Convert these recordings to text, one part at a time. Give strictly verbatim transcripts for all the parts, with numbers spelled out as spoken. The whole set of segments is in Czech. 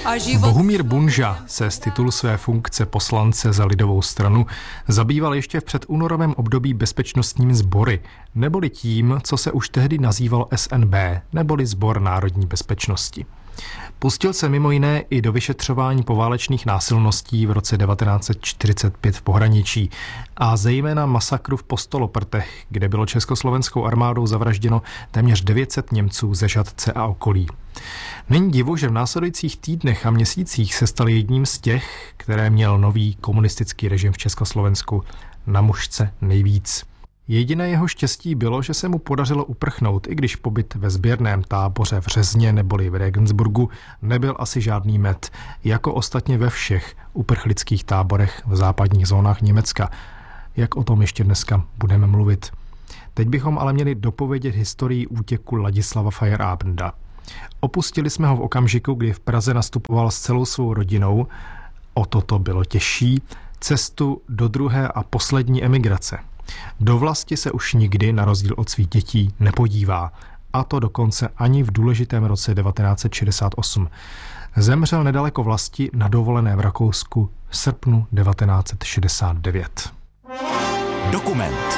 Bohumír Bunža se z titulu své funkce poslance za Lidovou stranu zabýval ještě v předúnorovém období bezpečnostními sbory, neboli tím, co se už tehdy nazýval S N B, neboli Sbor národní bezpečnosti. Pustil se mimo jiné i do vyšetřování poválečných násilností v roce devatenáct set čtyřicet pět v pohraničí a zejména masakru v Postoloprtech, kde bylo československou armádou zavražděno téměř devět set Němců ze Žatce a okolí. Není divu, že v následujících týdnech a měsících se stal jedním z těch, které měl nový komunistický režim v Československu na mušce nejvíc. Jediné jeho štěstí bylo, že se mu podařilo uprchnout, i když pobyt ve sběrném táboře v Řezně neboli v Regensburgu nebyl asi žádný med, jako ostatně ve všech uprchlických táborech v západních zónách Německa. Jak o tom ještě dneska budeme mluvit. Teď bychom ale měli dopovědět historii útěku Ladislava Feierabenda. Opustili jsme ho v okamžiku, kdy v Praze nastupoval s celou svou rodinou, o toto bylo těžší, cestu do druhé a poslední emigrace. Do vlasti se už nikdy, na rozdíl od svých dětí, nepodívá, a to dokonce ani v důležitém roce devatenáct set šedesát osm. Zemřel nedaleko vlasti na dovolené v Rakousku v srpnu devatenáct set šedesát devět. Dokument.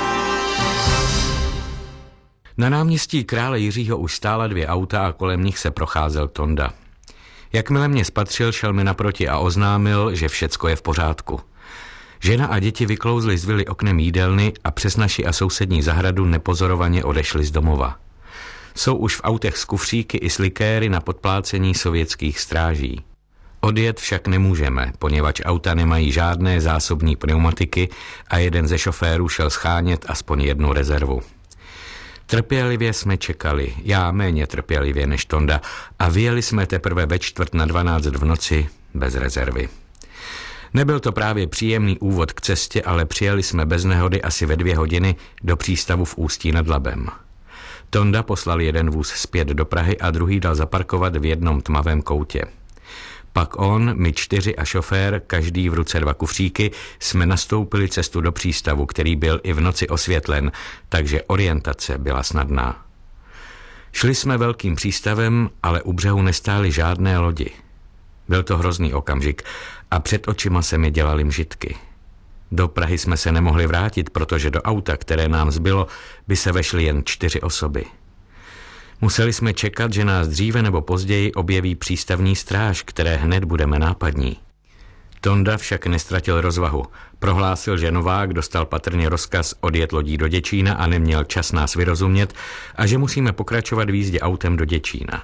Na náměstí krále Jiřího už stála dvě auta a kolem nich se procházel Tonda. Jakmile mě spatřil, šel mi naproti a oznámil, že všecko je v pořádku. Žena a děti vyklouzli z vily oknem jídelny a přes naši a sousední zahradu nepozorovaně odešli z domova. Jsou už v autech s kufříky i s likéry na podplácení sovětských stráží. Odjet však nemůžeme, poněvadž auta nemají žádné zásobní pneumatiky a jeden ze šoférů šel schánět aspoň jednu rezervu. Trpělivě jsme čekali, já méně trpělivě než Tonda, a vyjeli jsme teprve ve čtvrt na dvanáct v noci bez rezervy. Nebyl to právě příjemný úvod k cestě, ale přijeli jsme bez nehody asi ve dvě hodiny do přístavu v Ústí nad Labem. Tonda poslal jeden vůz zpět do Prahy a druhý dal zaparkovat v jednom tmavém koutě. Pak on, my čtyři a šofér, každý v ruce dva kufříky, jsme nastoupili cestu do přístavu, který byl i v noci osvětlen, takže orientace byla snadná. Šli jsme velkým přístavem, ale u břehu nestály žádné lodi. Byl to hrozný okamžik a před očima se mi dělaly mžitky. Do Prahy jsme se nemohli vrátit, protože do auta, které nám zbylo, by se vešly jen čtyři osoby. Museli jsme čekat, že nás dříve nebo později objeví přístavní stráž, které hned budeme nápadní. Tonda však nestratil rozvahu. Prohlásil, že Novák dostal patrně rozkaz odjet lodí do Děčína a neměl čas nás vyrozumět a že musíme pokračovat v jízdě autem do Děčína.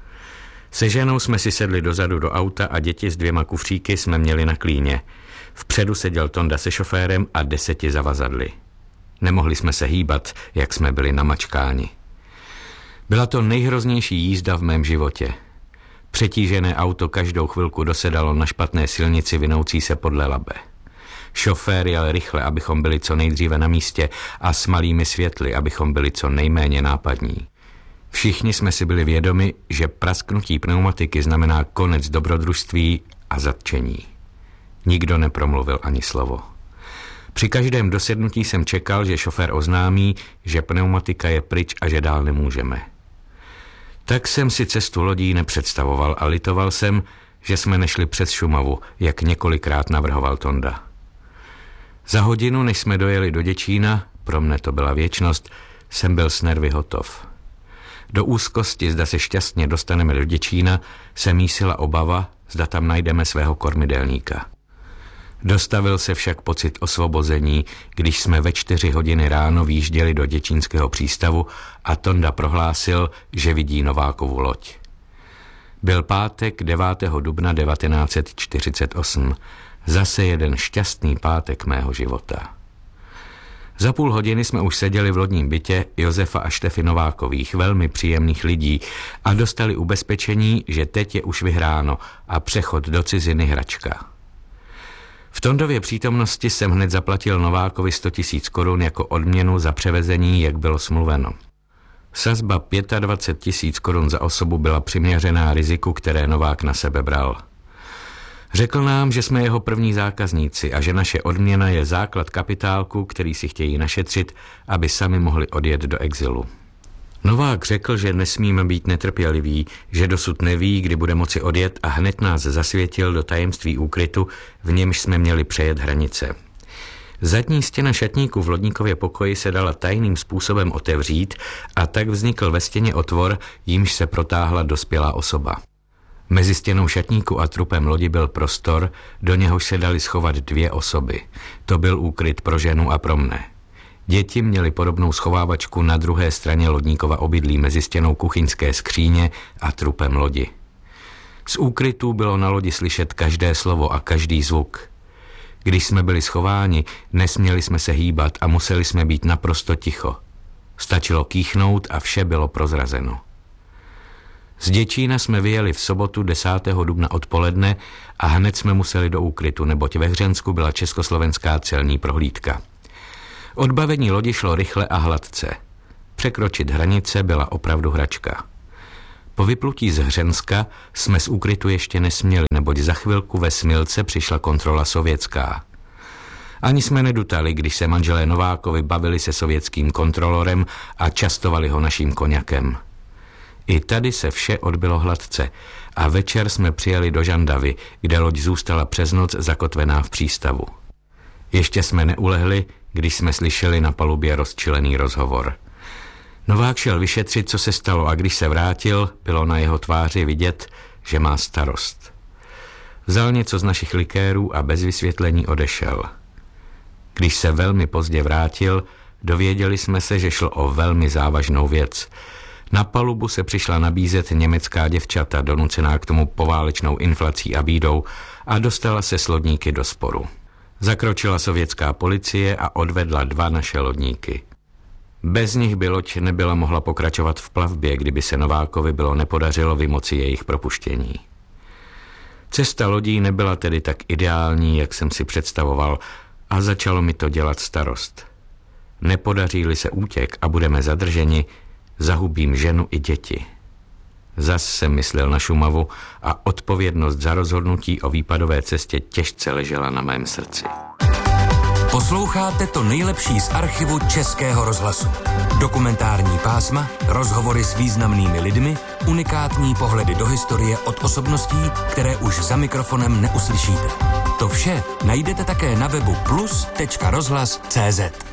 Se ženou jsme si sedli dozadu do auta a děti s dvěma kufříky jsme měli na klíně. Vpředu seděl Tonda se šoférem a deseti zavazadly. Nemohli jsme se hýbat, jak jsme byli namačkáni. Byla to nejhroznější jízda v mém životě. Přetížené auto každou chvilku dosedalo na špatné silnici vinoucí se podle Labe. Šofér jel rychle, abychom byli co nejdříve na místě, a s malými světly, abychom byli co nejméně nápadní. Všichni jsme si byli vědomi, že prasknutí pneumatiky znamená konec dobrodružství a zatčení. Nikdo nepromluvil ani slovo. Při každém dosednutí jsem čekal, že šofér oznámí, že pneumatika je pryč a že dál nemůžeme. Tak jsem si cestu lodí nepředstavoval a litoval jsem, že jsme nešli přes Šumavu, jak několikrát navrhoval Tonda. Za hodinu, než jsme dojeli do Děčína, pro mne to byla věčnost, jsem byl s nervy hotov. Do úzkosti, zda se šťastně dostaneme do Děčína, se mísila obava, zda tam najdeme svého kormidelníka. Dostavil se však pocit osvobození, když jsme ve čtyři hodiny ráno výjížděli do děčínského přístavu a Tonda prohlásil, že vidí Novákovu loď. Byl pátek devátého dubna devatenáct set čtyřicet osm. Zase jeden šťastný pátek mého života. Za půl hodiny jsme už seděli v lodním bytě Josefa a Štefy Novákových, velmi příjemných lidí, a dostali ubezpečení, že teď je už vyhráno a přechod do ciziny hračka. V Tondově přítomnosti jsem hned zaplatil Novákovi sto tisíc korun jako odměnu za převezení, jak bylo smluveno. Sazba dvacet pět tisíc korun za osobu byla přiměřená riziku, které Novák na sebe bral. Řekl nám, že jsme jeho první zákazníci a že naše odměna je základ kapitálku, který si chtějí našetřit, aby sami mohli odjet do exilu. Novák řekl, že nesmíme být netrpěliví, že dosud neví, kdy bude moci odjet, a hned nás zasvětil do tajemství úkrytu, v němž jsme měli přejet hranice. Zadní stěna šatníku v lodníkově pokoji se dala tajným způsobem otevřít a tak vznikl ve stěně otvor, jímž se protáhla dospělá osoba. Mezi stěnou šatníku a trupem lodi byl prostor, do něhož se dali schovat dvě osoby. To byl úkryt pro ženu a pro mne. Děti měly podobnou schovávačku na druhé straně lodníkova obydlí mezi stěnou kuchyňské skříně a trupem lodi. Z úkrytů bylo na lodi slyšet každé slovo a každý zvuk. Když jsme byli schováni, nesměli jsme se hýbat a museli jsme být naprosto ticho. Stačilo kýchnout a vše bylo prozrazeno. Z Děčína jsme vyjeli v sobotu desátého dubna odpoledne a hned jsme museli do úkrytu, neboť ve Hřensku byla československá celní prohlídka. Odbavení lodi šlo rychle a hladce. Překročit hranice byla opravdu hračka. Po vyplutí z Hřenska jsme z úkrytu ještě nesměli, neboť za chvilku ve Smilce přišla kontrola sovětská. Ani jsme nedutali, když se manželé Novákovi bavili se sovětským kontrolorem a častovali ho naším koněkem. I tady se vše odbylo hladce a večer jsme přijeli do Žandavy, kde loď zůstala přes noc zakotvená v přístavu. Ještě jsme neulehli, když jsme slyšeli na palubě rozčilený rozhovor. Novák šel vyšetřit, co se stalo, a když se vrátil, bylo na jeho tváři vidět, že má starost. Vzal něco z našich likérů a bez vysvětlení odešel. Když se velmi pozdě vrátil, dověděli jsme se, že šlo o velmi závažnou věc. Na palubu se přišla nabízet německá děvčata, donucená k tomu poválečnou inflací a bídou, a dostala se s lodníky do sporu. Zakročila sovětská policie a odvedla dva naše lodníky. Bez nich by loď nebyla mohla pokračovat v plavbě, kdyby se Novákovi bylo nepodařilo vymoci jejich propuštění. Cesta lodí nebyla tedy tak ideální, jak jsem si představoval, a začalo mi to dělat starost. Nepodaří-li se útěk a budeme zadrženi, zahubím ženu i děti. Zas jsem myslel na Šumavu a odpovědnost za rozhodnutí o výpadové cestě těžce ležela na mém srdci. Posloucháte to nejlepší z archivu Českého rozhlasu. Dokumentární pásma, rozhovory s významnými lidmi, unikátní pohledy do historie od osobností, které už za mikrofonem neuslyšíte. To vše najdete také na webu plus tečka rozhlas tečka cé zet.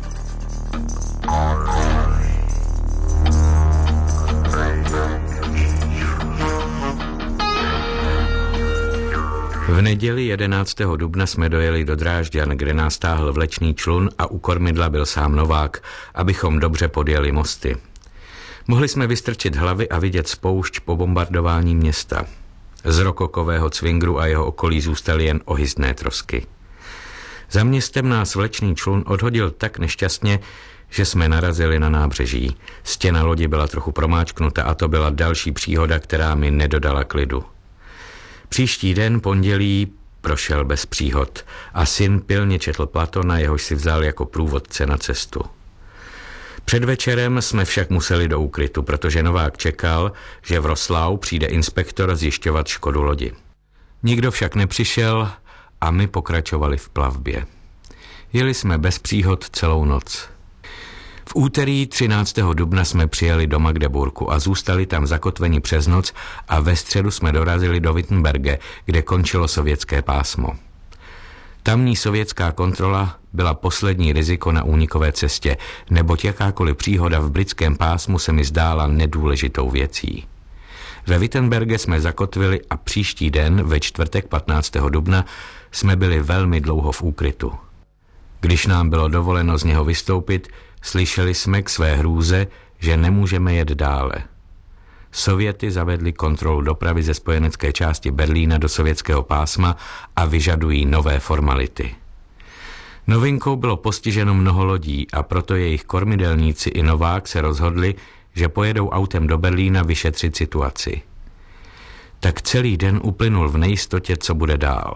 V neděli jedenáctého dubna jsme dojeli do Drážďan, kde nás táhl vlečný člun a u kormidla byl sám Novák, abychom dobře podjeli mosty. Mohli jsme vystrčit hlavy a vidět spoušť po bombardování města. Z rokokového Cvingru a jeho okolí zůstaly jen ohyzdné trosky. Za městem nás vlečný člun odhodil tak nešťastně, že jsme narazili na nábřeží. Stěna lodi byla trochu promáčknuta a to byla další příhoda, která mi nedodala klidu. Příští den, pondělí, prošel bez příhod a syn pilně četl Platona, jehož si vzal jako průvodce na cestu. Před večerem jsme však museli do úkrytu, protože Novák čekal, že v Roslau přijde inspektor zjišťovat škodu lodi. Nikdo však nepřišel a my pokračovali v plavbě. Jeli jsme bez příhod celou noc. V úterý třináctého dubna jsme přijeli do Magdeburku a zůstali tam zakotveni přes noc a ve středu jsme dorazili do Wittenberge, kde končilo sovětské pásmo. Tamní sovětská kontrola byla poslední riziko na únikové cestě, neboť jakákoliv příhoda v britském pásmu se mi zdála nedůležitou věcí. Ve Wittenberge jsme zakotvili a příští den, ve čtvrtek patnáctého dubna, jsme byli velmi dlouho v úkrytu. Když nám bylo dovoleno z něho vystoupit, slyšeli jsme k své hrůze, že nemůžeme jet dále. Sověty zavedly kontrolu dopravy ze spojenecké části Berlína do sovětského pásma a vyžadují nové formality. Novinkou bylo postiženo mnoho lodí a proto jejich kormidelníci i Novák se rozhodli, že pojedou autem do Berlína vyšetřit situaci. Tak celý den uplynul v nejistotě, co bude dál.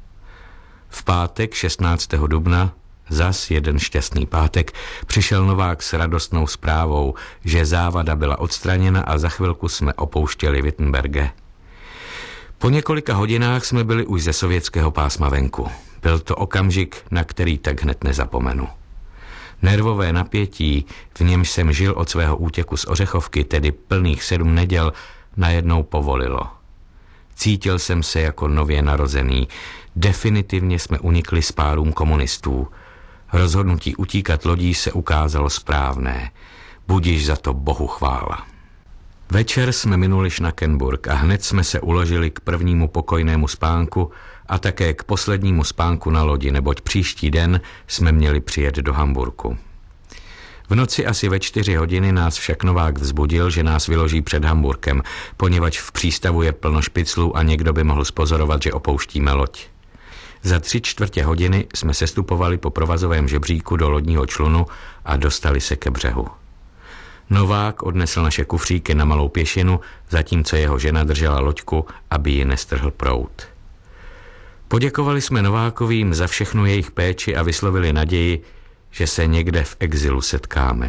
V pátek šestnáctého dubna, zas jeden šťastný pátek, přišel Novák s radostnou zprávou, že závada byla odstraněna a za chvilku jsme opouštěli Wittenberge. Po několika hodinách jsme byli už ze sovětského pásma venku. Byl to okamžik, na který tak hned nezapomenu. Nervové napětí, v němž jsem žil od svého útěku z Ořechovky, tedy plných sedm neděl, najednou povolilo. Cítil jsem se jako nově narozený. Definitivně jsme unikli z párům komunistů. Rozhodnutí utíkat lodí se ukázalo správné. Budiž za to Bohu chvála. Večer jsme minuli Schnakenburg a hned jsme se uložili k prvnímu pokojnému spánku a také k poslednímu spánku na lodi, neboť příští den jsme měli přijet do Hamburku. V noci asi ve čtyři hodiny nás však Novák vzbudil, že nás vyloží před Hamburkem, poněvadž v přístavu je plno špiclů a někdo by mohl spozorovat, že opouštíme loď. Za tři čtvrtě hodiny jsme sestupovali po provazovém žebříku do lodního člunu a dostali se ke břehu. Novák odnesl naše kufříky na malou pěšinu, zatímco jeho žena držela loďku, aby ji nestrhl proud. Poděkovali jsme Novákovým za všechnu jejich péči a vyslovili naději, že se někde v exilu setkáme.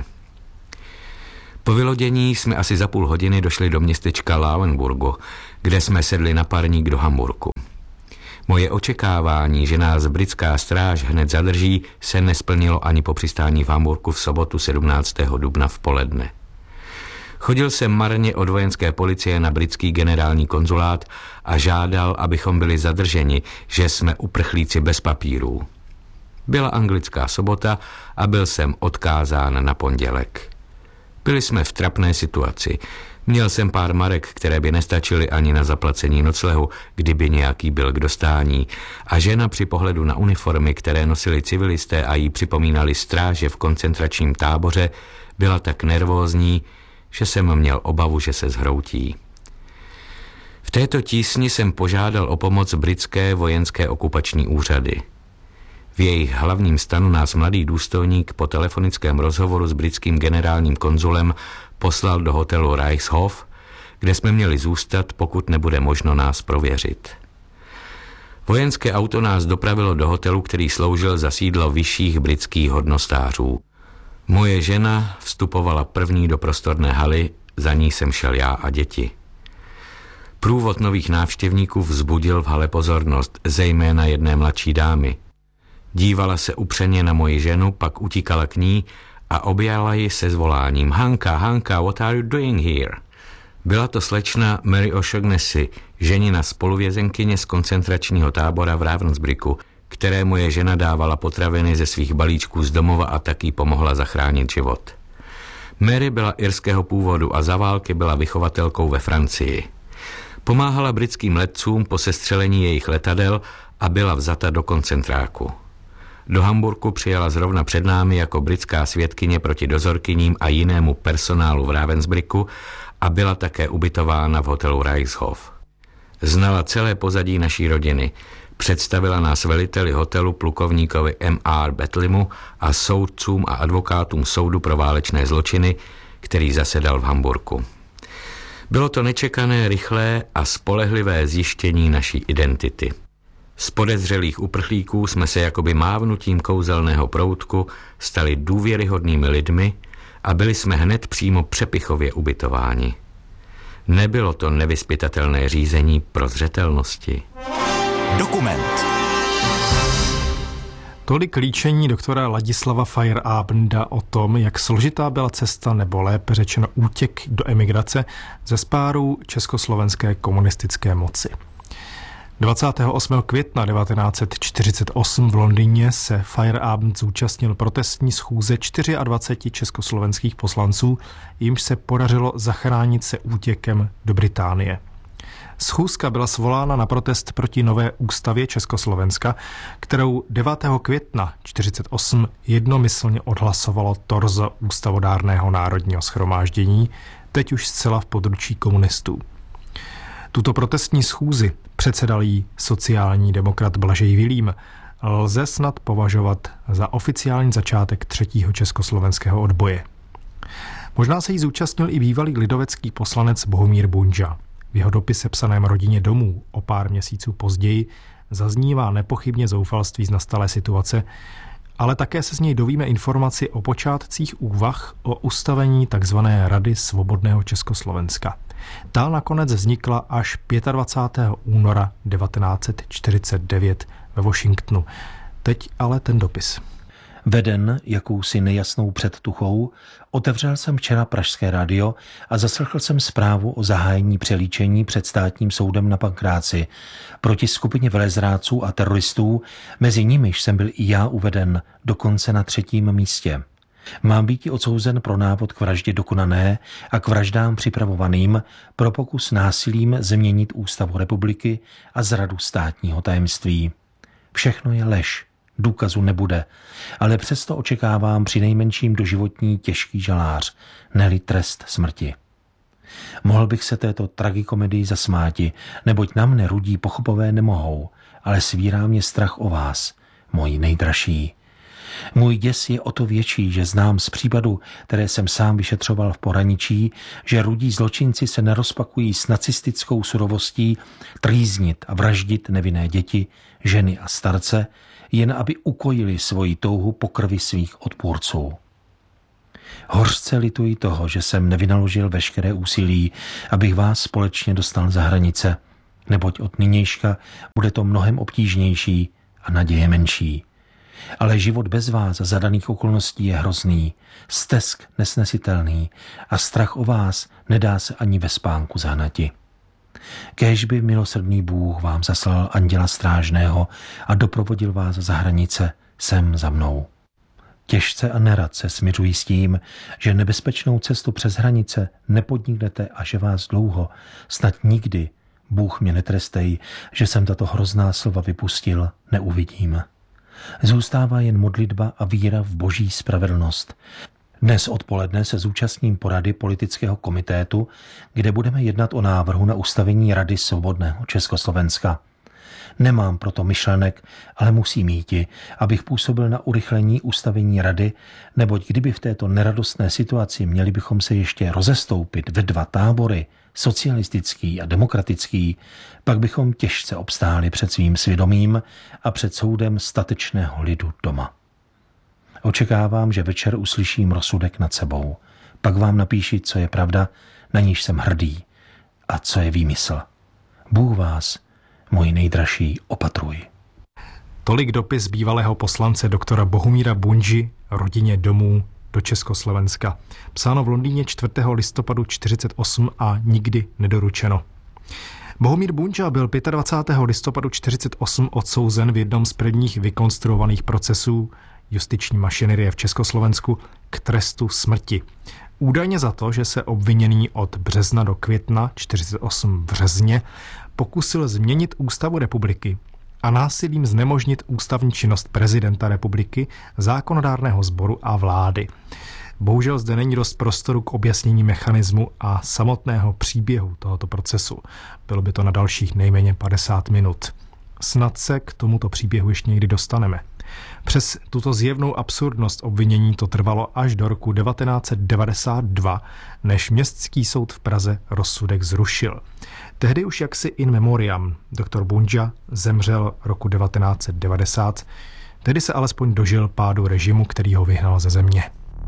Po vylodění jsme asi za půl hodiny došli do městečka Lauenburgu, kde jsme sedli na parník do Hamburku. Moje očekávání, že nás britská stráž hned zadrží, se nesplnilo ani po přistání v Hamburku v sobotu sedmnáctého dubna v poledne. Chodil jsem marně od vojenské policie na britský generální konzulát a žádal, abychom byli zadrženi, že jsme uprchlíci bez papírů. Byla anglická sobota a byl jsem odkázán na pondělek. Byli jsme v trapné situaci. Měl jsem pár marek, které by nestačily ani na zaplacení noclehu, kdyby nějaký byl k dostání, a žena při pohledu na uniformy, které nosili civilisté a jí připomínali stráže v koncentračním táboře, byla tak nervózní, že jsem měl obavu, že se zhroutí. V této tísni jsem požádal o pomoc britské vojenské okupační úřady. V jejich hlavním stanu nás mladý důstojník po telefonickém rozhovoru s britským generálním konzulem poslal do hotelu Reichshof, kde jsme měli zůstat, pokud nebude možno nás prověřit. Vojenské auto nás dopravilo do hotelu, který sloužil za sídlo vyšších britských hodnostářů. Moje žena vstupovala první do prostorné haly, za ní jsem šel já a děti. Průvod nových návštěvníků vzbudil v hale pozornost, zejména jedné mladší dámy. Dívala se upřeně na moji ženu, pak utíkala k ní a objala ji se zvoláním: Hanka, Hanka, what are you doing here? Byla to slečna Mary O'Shaughnessy, ženina spoluvězenkyně z koncentračního tábora v Ravensbrücku, které moje žena dávala potraviny ze svých balíčků z domova a taky pomohla zachránit život. Mary byla irského původu a za války byla vychovatelkou ve Francii. Pomáhala britským letcům po sestřelení jejich letadel a byla vzata do koncentráku. Do Hamburku přijela zrovna před námi jako britská svědkyně proti dozorkyním a jinému personálu v Ravensbrücku a byla také ubytována v hotelu Reichshof. Znala celé pozadí naší rodiny. Představila nás veliteli hotelu plukovníkovi M R Betlimu a soudcům a advokátům soudu pro válečné zločiny, který zasedal v Hamburku. Bylo to nečekané, rychlé a spolehlivé zjištění naší identity. Z podezřelých uprchlíků jsme se jakoby mávnutím kouzelného proutku stali důvěryhodnými lidmi a byli jsme hned přímo přepichově ubytováni. Nebylo to nevyzpytatelné řízení prozřetelnosti. Dokument. Tolik líčení doktora Ladislava Feierabenda o tom, jak složitá byla cesta, nebo lépe řečeno útěk do emigrace ze spárů československé komunistické moci. dvacátého osmého května devatenáct set čtyřicet osm v Londýně se Feierabend zúčastnil protestní schůze dvaceti čtyř československých poslanců, jimž se podařilo zachránit se útěkem do Británie. Schůzka byla svolána na protest proti nové ústavě Československa, kterou devátého května čtyřicet osm jednomyslně odhlasovalo torzo ústavodárného národního shromáždění, teď už zcela v područí komunistů. Tuto protestní schůzi předsedal jí sociální demokrat Blažej Vilím. Lze snad považovat za oficiální začátek třetího československého odboje. Možná se jí zúčastnil i bývalý lidovecký poslanec Bohumír Bundža. V jeho dopise psaném rodině domů o pár měsíců později zaznívá nepochybně zoufalství z nastalé situace, ale také se z něj dovíme informaci o počátcích úvah o ustavení tzv. Rady svobodného Československa. Ta nakonec vznikla až dvacátého pátého února devatenáct set čtyřicet devět ve Washingtonu. Teď ale ten dopis. Veden jakousi nejasnou předtuchou, otevřel jsem včera pražské rádio a zaslechl jsem zprávu o zahájení přelíčení před státním soudem na Pankráci proti skupině velezrádců a teroristů, mezi nimiž jsem byl i já uveden dokonce na třetím místě. Mám být odsouzen pro návod k vraždě dokonané a k vraždám připravovaným pro pokus násilím změnit ústavu republiky a zradu státního tajemství. Všechno je lež, důkazu nebude, ale přesto očekávám přinejmenším doživotní těžký žalář, ne-li trest smrti. Mohl bych se této tragikomedii zasmáti, neboť na mne rudí pochopové nemohou, ale svírá mě strach o vás, moji nejdražší. Můj děs je o to větší, že znám z případu, které jsem sám vyšetřoval v pohraničí, že rudí zločinci se nerozpakují s nacistickou surovostí trýznit a vraždit nevinné děti, ženy a starce, jen aby ukojili svoji touhu po krvi svých odpůrců. Hořce lituji toho, že jsem nevynaložil veškeré úsilí, abych vás společně dostal za hranice, neboť od nynějška bude to mnohem obtížnější a naděje menší. Ale život bez vás za daných okolností je hrozný, stesk nesnesitelný a strach o vás nedá se ani ve spánku zahnati. Kéž by milosrdný Bůh vám zaslal anděla strážného a doprovodil vás za hranice sem za mnou. Těžce a nerad se smiřuji s tím, že nebezpečnou cestu přes hranice nepodniknete a že vás dlouho, snad nikdy, Bůh mě netrestej, že jsem tato hrozná slova vypustil, neuvidím. Zůstává jen modlitba a víra v boží spravedlnost. Dnes odpoledne se zúčastním porady politického komitétu, kde budeme jednat o návrhu na ustavení Rady svobodného Československa. Nemám proto myšlenek, ale musím jíti, abych působil na urychlení ustavení rady, neboť kdyby v této neradostné situaci měli bychom se ještě rozestoupit ve dva tábory, socialistický a demokratický, pak bychom těžce obstáli před svým svědomím a před soudem statečného lidu doma. Očekávám, že večer uslyším rozsudek nad sebou. Pak vám napíši, co je pravda, na níž jsem hrdý, a co je výmysl. Bůh vás, můj nejdražší, opatruj. Tolik dopis bývalého poslance doktora Bohumíra Bunži rodině domů do Československa. Psáno v Londýně čtvrtého listopadu čtyřicet osm a nikdy nedoručeno. Bohumír Bunža byl dvacátého pátého listopadu čtyřicet osm odsouzen v jednom z prvních vykonstruovaných procesů justiční mašinerie v Československu k trestu smrti. Údajně za to, že se obviněný od března do května čtyřicet osm v Řezně pokusil změnit ústavu republiky a násilím znemožnit ústavní činnost prezidenta republiky, zákonodárného sboru a vlády. Bohužel zde není dost prostoru k objasnění mechanismu a samotného příběhu tohoto procesu. Bylo by to na dalších nejméně padesát minut. Snad se k tomuto příběhu ještě někdy dostaneme. Přes tuto zjevnou absurdnost obvinění to trvalo až do roku devatenáct set devadesát dva, než městský soud v Praze rozsudek zrušil. Tehdy už jaksi in memoriam doktor Bunža zemřel roku devatenáct set devadesát, tedy se alespoň dožil pádu režimu, který ho vyhnal ze země.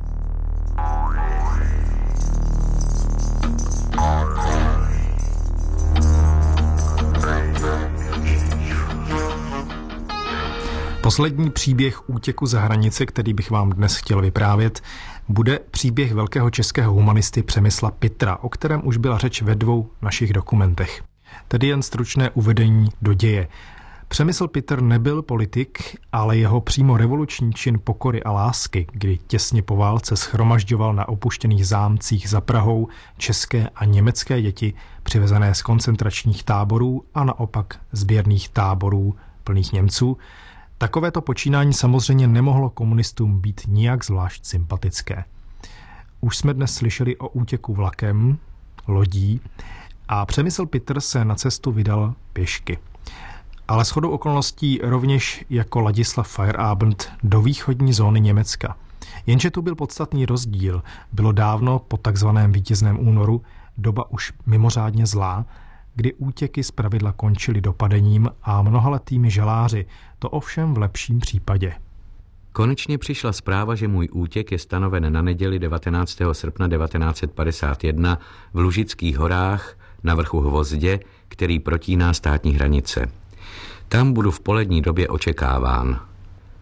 Poslední příběh útěku za hranice, který bych vám dnes chtěl vyprávět, bude příběh velkého českého humanisty Přemysla Pitra, o kterém už byla řeč ve dvou našich dokumentech. Tedy jen stručné uvedení do děje. Přemysl Pitr nebyl politik, ale jeho přímo revoluční čin pokory a lásky, kdy těsně po válce shromažďoval na opuštěných zámcích za Prahou české a německé děti přivezené z koncentračních táborů a naopak sběrných táborů plných Němců, takovéto počínání samozřejmě nemohlo komunistům být nijak zvlášť sympatické. Už jsme dnes slyšeli o útěku vlakem, lodí a Přemysl Pitr se na cestu vydal pěšky. Ale shodou okolností rovněž jako Ladislav Feierabend do východní zóny Německa. Jenže tu byl podstatný rozdíl. Bylo dávno po takzvaném vítězném únoru, doba už mimořádně zlá, kdy útěky zpravidla končily dopadením a mnohaletými žaláři, to ovšem v lepším případě. Konečně přišla zpráva, že můj útěk je stanoven na neděli devatenáctého srpna devatenáct set padesát jedna v Lužických horách na vrchu Hvozdě, který protíná státní hranice. Tam budu v polední době očekáván.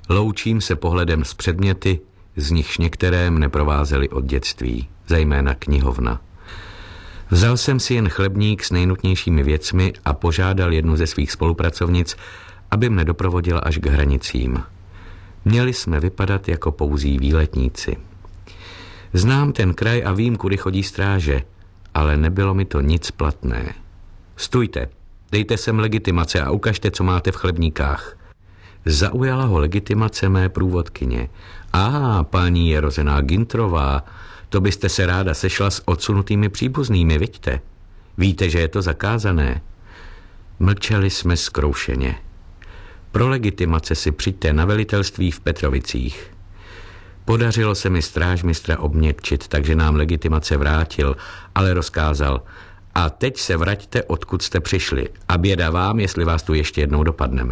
Loučím se pohledem s předměty, z nichž některé mne provázely od dětství, zejména knihovna. Vzal jsem si jen chlebník s nejnutnějšími věcmi a požádal jednu ze svých spolupracovnic, aby mne doprovodila až k hranicím. Měli jsme vypadat jako pouzí výletníci. Znám ten kraj a vím, kudy chodí stráže, ale nebylo mi to nic platné. Stůjte, dejte sem legitimace a ukažte, co máte v chlebníkách. Zaujala ho legitimace mé průvodkyně. Aha, paní je rozená Gintrová, to byste se ráda sešla s odsunutými příbuznými, viďte? Víte, že je to zakázané? Mlčeli jsme zkroušeně. Pro legitimace si přijďte na velitelství v Petrovicích. Podařilo se mi strážmistra obměkčit, takže nám legitimace vrátil, ale rozkázal: a teď se vraťte, odkud jste přišli, a běda vám, jestli vás tu ještě jednou dopadneme.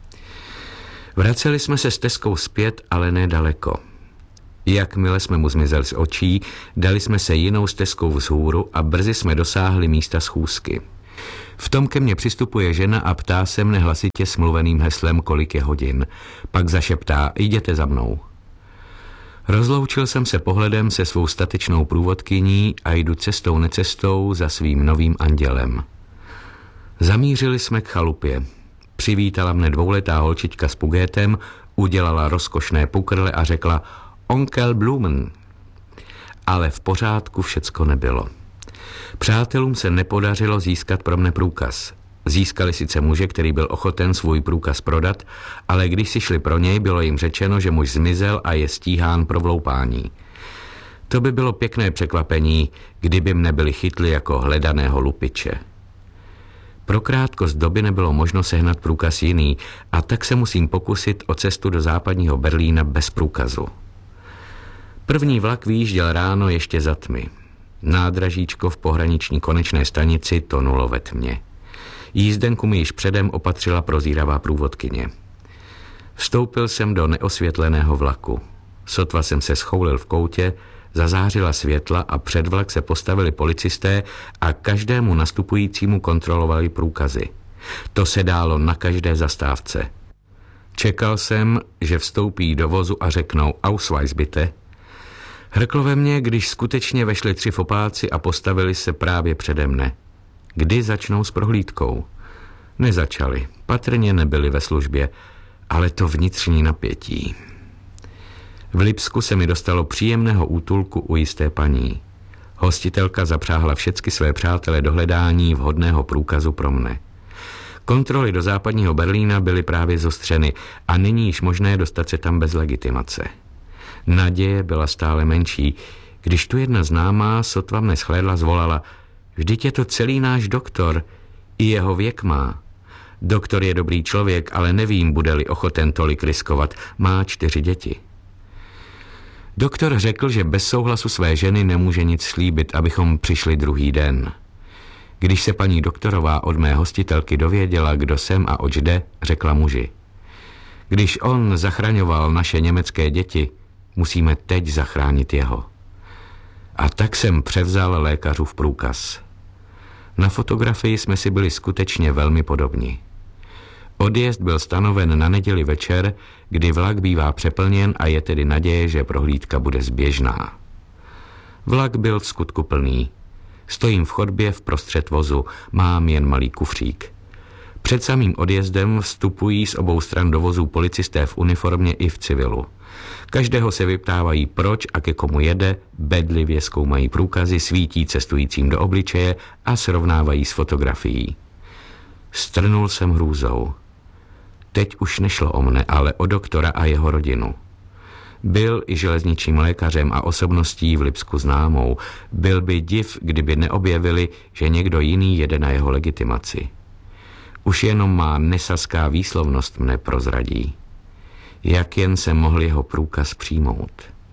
Vraceli jsme se stezkou zpět, ale ne daleko. Jakmile jsme mu zmizeli z očí, dali jsme se jinou stezkou vzhůru a brzy jsme dosáhli místa schůzky. V tom ke mně přistupuje žena a ptá se mne hlasitě smluveným heslem, kolik je hodin. Pak zašeptá: jděte za mnou. Rozloučil jsem se pohledem se svou statečnou průvodkyní a jdu cestou necestou za svým novým andělem. Zamířili jsme k chalupě. Přivítala mne dvouletá holčička s pugétem, udělala rozkošné pukrle a řekla: Onkel Blumen. Ale v pořádku všecko nebylo. Přátelům se nepodařilo získat pro mne průkaz. Získali sice muže, který byl ochoten svůj průkaz prodat, ale když si šli pro něj, bylo jim řečeno, že muž zmizel a je stíhán pro vloupání. To by bylo pěkné překvapení, kdyby mne byli chytli jako hledaného lupiče. Pro krátkost doby nebylo možno sehnat průkaz jiný, a tak se musím pokusit o cestu do západního Berlína bez průkazu. První vlak vyjížděl ráno ještě za tmy. Nádražíčko v pohraniční konečné stanici tonulo ve tmě. Jízdenku mi již předem opatřila prozíravá průvodkyně. Vstoupil jsem do neosvětleného vlaku. Sotva jsem se schoulil v koutě, zazářila světla a před vlak se postavili policisté a každému nastupujícímu kontrolovali průkazy. To se dálo na každé zastávce. Čekal jsem, že vstoupí do vozu a řeknou Ausweis bitte. Hrklo ve mně, když skutečně vešli tři fopáci a postavili se právě přede mne. Kdy začnou s prohlídkou? Nezačali, patrně nebyli ve službě, ale to vnitřní napětí. V Lipsku se mi dostalo příjemného útulku u jisté paní. Hostitelka zapřáhla všecky své přátele do hledání vhodného průkazu pro mne. Kontroly do západního Berlína byly právě zostřeny a není již možné dostat se tam bez legitimace. Naděje byla stále menší, když tu jedna známá sotva mne shlédla, zvolala: vždyť je to celý náš doktor, i jeho věk má. Doktor je dobrý člověk, ale nevím, bude-li ochoten tolik riskovat, má čtyři děti. Doktor řekl, že bez souhlasu své ženy nemůže nic slíbit, abychom přišli druhý den. Když se paní doktorová od mé hostitelky dověděla, kdo jsem a oč jde, řekla muži: když on zachraňoval naše německé děti, musíme teď zachránit jeho. A tak jsem převzal lékařův průkaz. Na fotografii jsme si byli skutečně velmi podobni. Odjezd byl stanoven na neděli večer, kdy vlak bývá přeplněn a je tedy naděje, že prohlídka bude zběžná. Vlak byl v skutku plný. Stojím v chodbě vprostřed vozu, mám jen malý kufřík. Před samým odjezdem vstupují z obou stran do vozů policisté v uniformě i v civilu. Každého se vyptávají, proč a ke komu jede, bedlivě zkoumají průkazy, svítí cestujícím do obličeje a srovnávají s fotografií. Strnul jsem hrůzou. Teď už nešlo o mne, ale o doktora a jeho rodinu. Byl i železničním lékařem a osobností v Lipsku známou. Byl by div, kdyby neobjevili, že někdo jiný jede na jeho legitimaci. Už jenom má nesaská výslovnost mne prozradí. Jak jen se mohl jeho průkaz přijmout.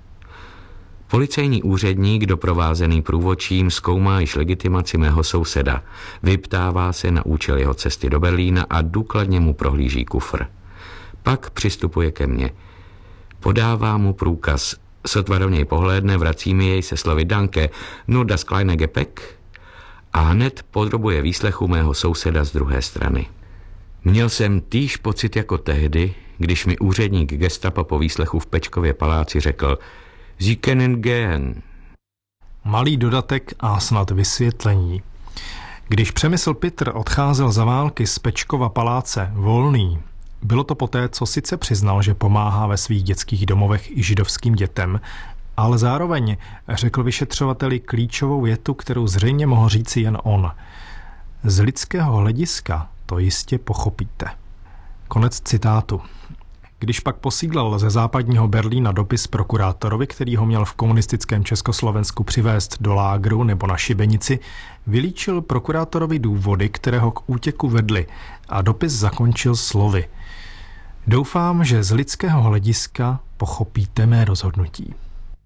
Policejní úředník, doprovázený průvodčím, zkoumá již legitimaci mého souseda, vyptává se na účel jeho cesty do Berlína a důkladně mu prohlíží kufr. Pak přistupuje ke mně. Podává mu průkaz. Sotva do něj pohlédne, vrací mi jej se slovy Danke, nur das kleine Gepäck, a hned podrobuje výslechu mého souseda z druhé strany. Měl jsem týž pocit jako tehdy, když mi úředník gestapa po výslechu v Pečkově paláci řekl Sie können gehen. Malý dodatek a snad vysvětlení. Když Přemysl Pittr odcházel za války z Pečkova paláce volný, bylo to poté, co sice přiznal, že pomáhá ve svých dětských domovech i židovským dětem, ale zároveň řekl vyšetřovateli klíčovou větu, kterou zřejmě mohl říci jen on. Z lidského hlediska to jistě pochopíte. Konec citátu. Když pak posílal ze západního Berlína dopis prokurátorovi, který ho měl v komunistickém Československu přivést do lágru nebo na šibenici, vylíčil prokurátorovi důvody, které ho k útěku vedly, a dopis zakončil slovy. Doufám, že z lidského hlediska pochopíte mé rozhodnutí.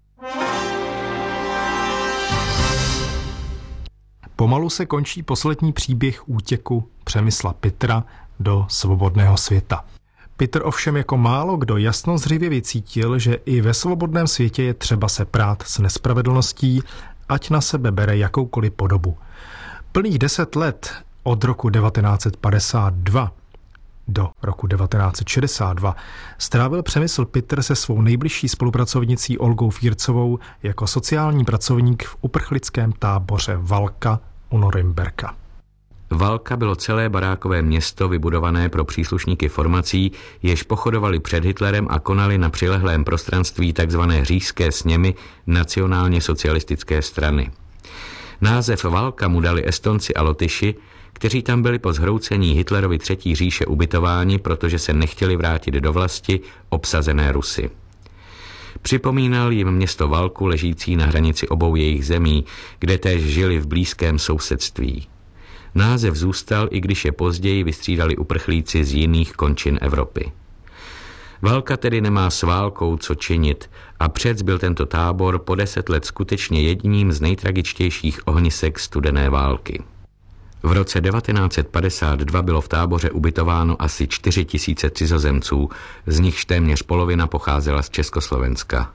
Pomalu se končí poslední příběh útěku Přemysla Pittra do svobodného světa. Pittr ovšem jako málo kdo jasnozřivě vycítil, že i ve svobodném světě je třeba se prát s nespravedlností, ať na sebe bere jakoukoliv podobu. Plných deset let od roku devatenáct set padesát dva do roku devatenáct set šedesát dva strávil Přemysl Pittr se svou nejbližší spolupracovnicí Olgou Fírcovou jako sociální pracovník v uprchlickém táboře Valka u Norimberka. Valka bylo celé barákové město vybudované pro příslušníky formací, jež pochodovali před Hitlerem a konali na přilehlém prostranství tzv. Říšské sněmy nacionálně socialistické strany. Název Valka mu dali Estonci a Lotyši, kteří tam byli po zhroucení Hitlerovy třetí říše ubytováni, protože se nechtěli vrátit do vlasti obsazené Rusy. Připomínal jim město Valku ležící na hranici obou jejich zemí, kde též žili v blízkém sousedství. Název zůstal, i když je později vystřídali uprchlíci z jiných končin Evropy. Valka tedy nemá s válkou co činit a přec byl tento tábor po deset let skutečně jedním z nejtragičtějších ohnisek studené války. V roce devatenáct set padesát dva bylo v táboře ubytováno asi čtyři tisíce cizozemců, z nichž téměř polovina pocházela z Československa.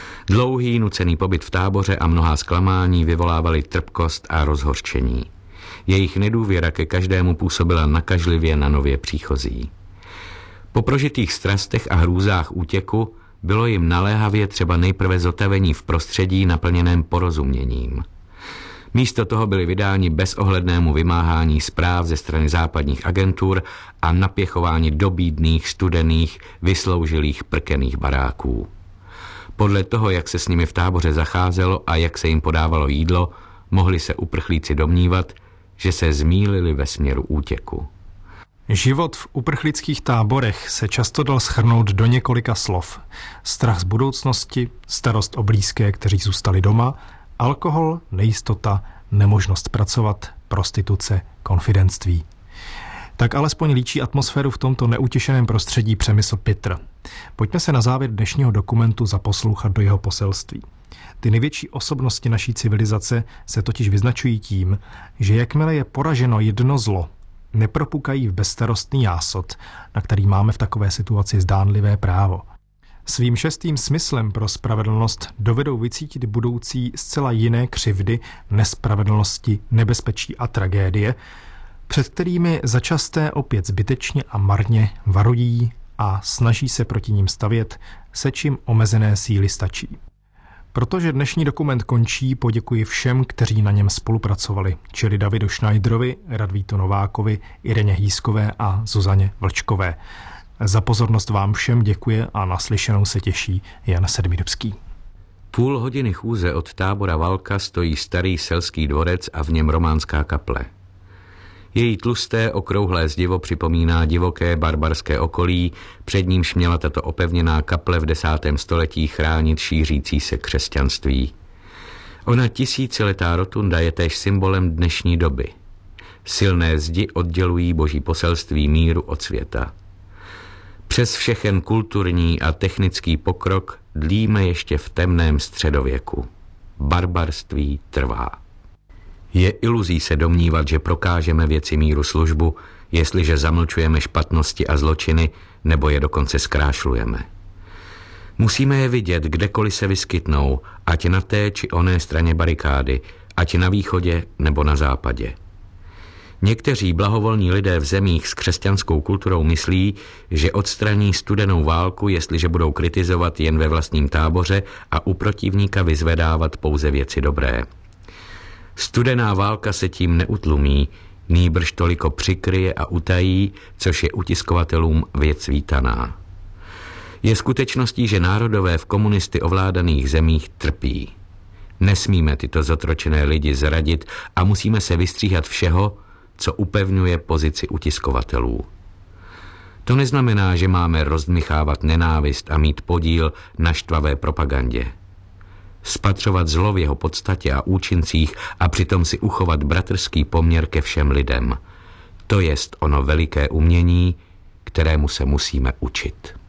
Dlouhý nucený pobyt v táboře a mnohá zklamání vyvolávali trpkost a rozhořčení. Jejich nedůvěra ke každému působila nakažlivě na nově příchozí. Po prožitých strastech a hrůzách útěku bylo jim naléhavě třeba nejprve zotavení v prostředí naplněném porozuměním. Místo toho byli vydáni bezohlednému vymáhání zpráv ze strany západních agentur a napěchování do bídných, studených, vysloužilých prkených baráků. Podle toho, jak se s nimi v táboře zacházelo a jak se jim podávalo jídlo, mohli se uprchlíci domnívat, že se zmýlili ve směru útěku. Život v uprchlických táborech se často dal shrnout do několika slov. Strach z budoucnosti, starost o blízké, kteří zůstali doma, alkohol, nejistota, nemožnost pracovat, prostituce, konfidentství. Tak alespoň líčí atmosféru v tomto neutěšeném prostředí Přemysl Pittr. Pojďme se na závěr dnešního dokumentu zaposlouchat do jeho poselství. Ty největší osobnosti naší civilizace se totiž vyznačují tím, že jakmile je poraženo jedno zlo, nepropukají v bezstarostný jásot, na který máme v takové situaci zdánlivé právo. Svým šestým smyslem pro spravedlnost dovedou vycítit budoucí zcela jiné křivdy, nespravedlnosti, nebezpečí a tragédie, před kterými začasté opět zbytečně a marně varují a snaží se proti ním stavět, se čím omezené síly stačí. Protože dnešní dokument končí, poděkuji všem, kteří na něm spolupracovali, čili Davidu Schneiderovi, Radvítu Novákovi, Ireně Hýskové a Zuzaně Vlčkové. Za pozornost vám všem děkuje a naslyšenou se těší Jan Sedmidubský. Půl hodiny chůze od tábora Valka stojí starý selský dvorec a v něm románská kaple. Její tlusté okrouhlé zdivo připomíná divoké barbarské okolí, před nímž měla tato opevněná kaple v desátém století chránit šířící se křesťanství. Ona tisíciletá rotunda je též symbolem dnešní doby. Silné zdi oddělují boží poselství míru od světa. Přes všechen kulturní a technický pokrok dlíme ještě v temném středověku. Barbarství trvá. Je iluzí se domnívat, že prokážeme věci míru službu, jestliže zamlčujeme špatnosti a zločiny, nebo je dokonce zkrášlujeme. Musíme je vidět, kdekoliv se vyskytnou, ať na té či oné straně barikády, ať na východě nebo na západě. Někteří blahovolní lidé v zemích s křesťanskou kulturou myslí, že odstraní studenou válku, jestliže budou kritizovat jen ve vlastním táboře a u protivníka vyzvedávat pouze věci dobré. Studená válka se tím neutlumí, nýbrž toliko přikryje a utají, což je utiskovatelům věc vítaná. Je skutečností, že národové v komunisty ovládaných zemích trpí. Nesmíme tyto zotročené lidi zradit a musíme se vystříhat všeho, co upevňuje pozici utiskovatelů. To neznamená, že máme rozdmychávat nenávist a mít podíl na štvavé propagandě. Spatřovat zlo v jeho podstatě a účincích a přitom si uchovat bratrský poměr ke všem lidem. To jest ono veliké umění, kterému se musíme učit.